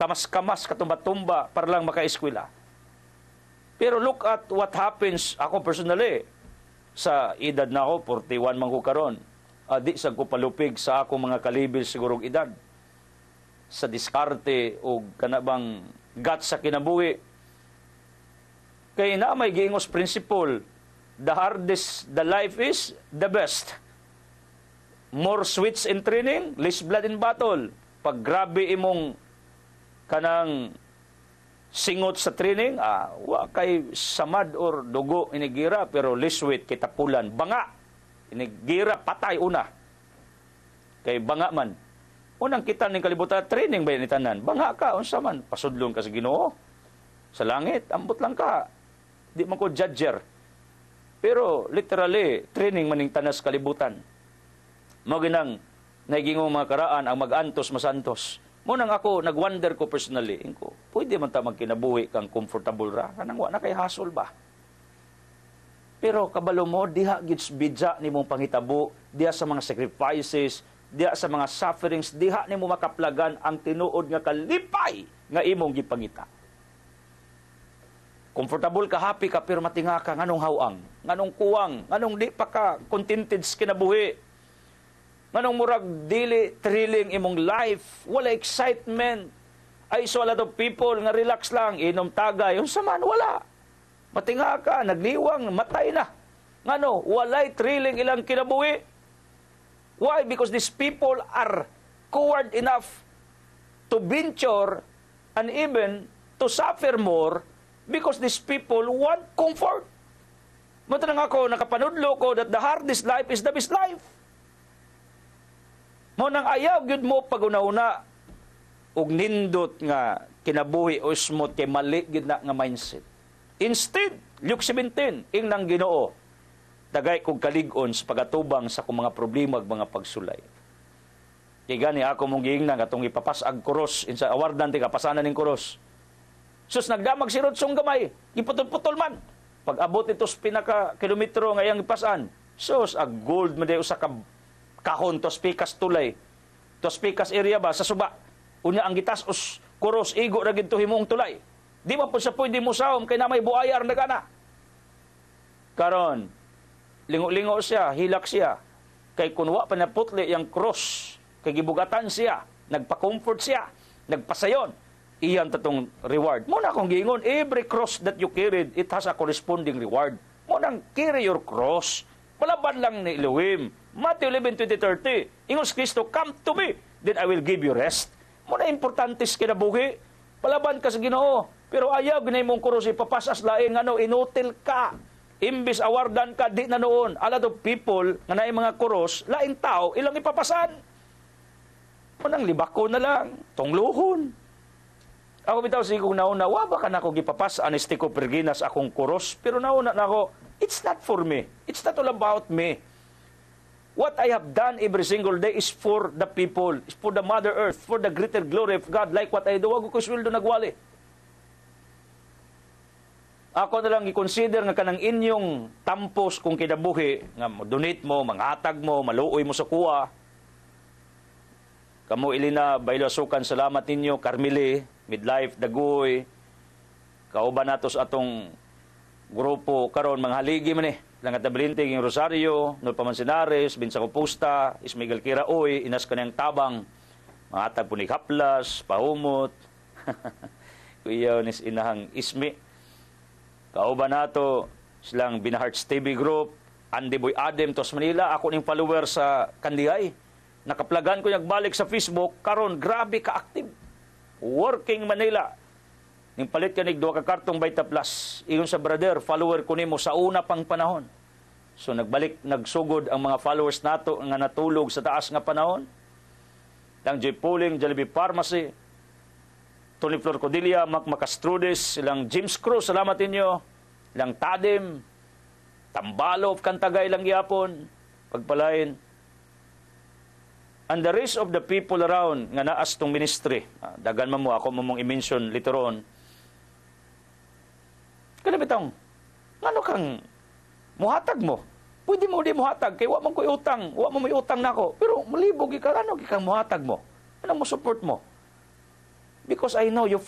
kamas-kamas, katumba-tumba para lang maka-eskwela. Pero look at what happens, ako personally, sa edad na ako, 41 man ko karon. Di sa ko palupig sa akong mga kalibil sigurong edad. Sa diskarte o kanabang guts sa kinabuhi. Kaya na may giingos principle, the hardest the life is, the best. More sweets in training, less blood in battle. Pag grabe imong kanang singot sa training, wa kay samad or dugo inigira, pero less sweet kay tapulan. Banga, inigira, patay una. Kay banga man. Unang kita ning kalibutan, training ba ni tanan? Banga ka, unsa man, pasudlong ka sa Ginoo. Sa langit, ambot lang ka. Di man ko judger. Pero literally, training maning tanas kalibutan. Mao ginang naigingong mga karaan ang mag-antos masantos. Munang ako, nag-wonder ko personally, pwede man ta magkinabuhi kang comfortable ra, kanang wa na kay hasol ba? Pero kabalo mo, diha gid bidya nimong panghitabo, diha sa mga sacrifices, diha sa mga sufferings, diha nimo makaplagan ang tinuod nga kalipay nga imong gipangita. Comfortable ka, happy ka, pero matinga ka, nganong hawang, nganong kuwang, nganong di pa ka contented sa kinabuhi. Nganong murag dili thrilling imong life, wala excitement. I saw a lot of people nga relax lang, inom tagay, yung saman wala. Matinga ka, nagliwang, matay na. Ngano, walay thrilling ilang kinabuhi. Why? Because these people are coward enough to venture and even to suffer more because these people want comfort. Matanang ako, nakapanudlo ko that the hardest life is the best life. Mo nang ayaw gyud mo pag-una-una og nindot nga kinabuhi o smooth kay mali gyud na nga mindset. Instead, Luke 17, ing nang Ginoo, dagay kog kalig-on sa pagatubang sa akong mga problema ug mga pagsulay. Kay gani ako mong giingnan katong ipapasag kuros insa awardan ti kapasanan ning kuros. Sus nagdamag si Rodsong gamay, giputol-putol man. Pag abot ito sa pinaka kilometro nga iyang ipasan, sus ag gold man usa ka kahon tos pikas tulay. Tos pikas area ba sa suba. Unya ang gitas us kuros igo ra gid to himong tulay. Di man pud sa pwede mo saom kay na may buayar na kana. Karon lingo-lingo siya, hilak siya. Kay kun wa pa naputli yang cross, kay gibugatan siya, nagpa-comfort siya, nagpasayon. Iyan tatong reward. Mo na akong giingon, every cross that you carried, it has a corresponding reward. Mo nang carry your cross. Palaban lang ni Elohim. Matthew 11:20-30. Ingos Kristo, come to me, then I will give you rest. Muna importantes kinabuhi. Palaban ka sa Ginoo. Pero ayaw, ginay mong kuros, ipapasas laing, inutil ka. Imbis awardan ka, di na noon. A lot of people, nga na mga kuros, laing tao, ilang ipapasan. Munang libako na lang, tungluhon. Ako bitaw sigong nauna, wa ba ka na ako gipapas, anestiko perginas akong kuros, pero nauna na ako, it's not for me. It's not all about me. What I have done every single day is for the people, is for the Mother Earth, for the greater glory of God, like what I do. Wag ko sweldo nagwali. Ako na lang i-consider nga kanang inyong tampos kung kinabuhi, nga donate mo, manghatag mo, maluoy mo sa kuwa. Kamu Ilina, Bailasukan, salamat ninyo, Carmeli, Midlife, Dagoy, kauban natos atong grupo karon mga haligi man Langat na Belintig, yung Rosario, Nol Pamansinares, Binsa Copusta, Ismigel Kiraoy, Inas Kanyang Tabang, mga atag po ni Kaplas, Pahumot, Kuya Nis Inahang Ismi, kauban nato, silang Binaharts TV Group, Andy Boy Adem, Tos Manila, ako ning follower sa Kandihay, nakaplagan ko nagbalik sa Facebook, karon grabe ka-active, Working Manila, ning palit ka nigduwa ka kartong Baita Plus. Iyon sa brother, follower ko nimo sa una pang panahon. So nagbalik, nagsugod ang mga followers nato nga natulog sa taas nga panahon. Lang Joy Pooling, Jollibee Pharmacy, Tony Flor Codilia, Mac Macastrudes, silang James Cruz, salamat inyo. Ilang Tadim, Tambalov, Kantagay lang yapon, pagpalain. And the rest of the people around nga naas tong ministry, dagan mo ako mong i-mention later on, kana bitong, ngano kang muhatag mo? Pwede mo di muhatag, kay wa man ko utang, wa mo may utang nako. Pero malibog ka, ano kang muhatag mo? Ano mo support mo? because I know you